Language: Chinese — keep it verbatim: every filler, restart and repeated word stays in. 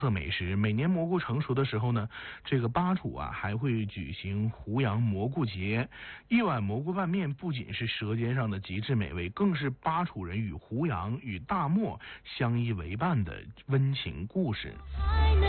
特美食。每年蘑菇成熟的时候呢，这个巴楚啊还会举行湖阳蘑菇节。一碗蘑菇拌面不仅是舌尖上的极致美味，更是巴楚人与湖阳与大漠相依为伴的温情故事。